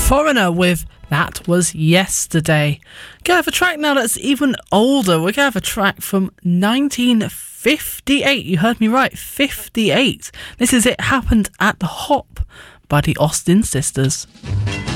Foreigner with That Was Yesterday. Gonna have a track now that's even older. We're gonna have a track from 1958. You heard me right, 58. This is It Happened at the Hop by the Austin Sisters.